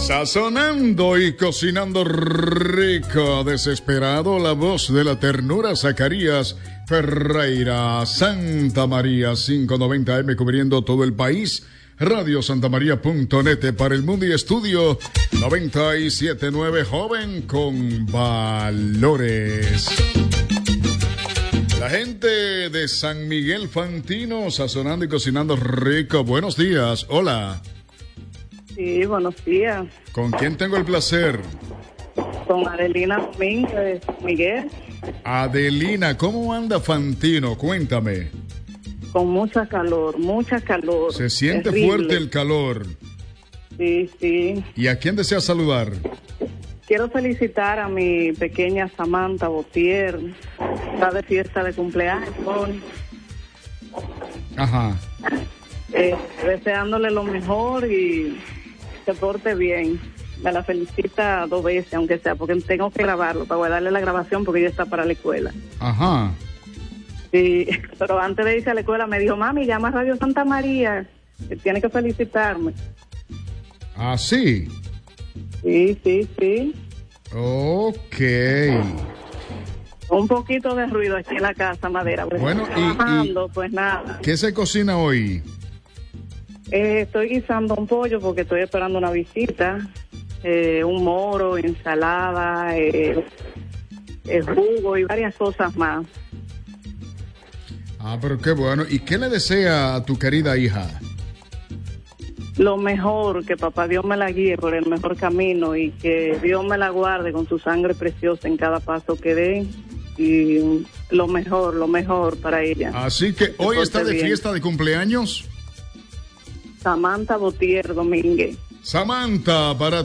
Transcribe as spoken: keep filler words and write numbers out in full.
Sazonando y cocinando rico, desesperado, la voz de la ternura, Zacarías Ferreira, Santa María, quinientos noventa eme, cubriendo todo el país. Radio Santamaría punto net para el mundo y estudio noventa y siete punto nueve, joven con valores. La gente de San Miguel Fantino, sazonando y cocinando rico. Buenos días, hola. Sí, buenos días. ¿Con quién tengo el placer? Con Adelina Domínguez, Miguel. Adelina, ¿cómo anda Fantino? Cuéntame. Con mucha calor, mucha calor. Se siente terrible. Fuerte el calor. Sí, sí. ¿Y a quién desea saludar? Quiero felicitar a mi pequeña Samantha Botier. Está de fiesta de cumpleaños. Ajá. Eh, deseándole lo mejor y se porte bien. Me la felicita dos veces, aunque sea, porque tengo que grabarlo para guardarle la grabación porque ella está para la escuela. Ajá. Sí, pero antes de irse a la escuela me dijo, mami, llama a Radio Santa María, que tiene que felicitarme. ¿Ah, sí? Sí, sí, sí. Ok. Un poquito de ruido aquí en la casa, Madera. Bueno, y, trabajando, y pues nada. ¿qué se cocina hoy? Eh, estoy guisando un pollo porque estoy esperando una visita. Eh, un moro, ensalada, eh, eh, jugo y varias cosas más. Ah, pero qué bueno. ¿Y qué le desea a tu querida hija? Lo mejor, que papá Dios me la guíe por el mejor camino y que Dios me la guarde con su sangre preciosa en cada paso que dé. Y lo mejor, lo mejor para ella. Así que hoy está de bien. Fiesta de cumpleaños. Samantha Botier Domínguez. Samantha, para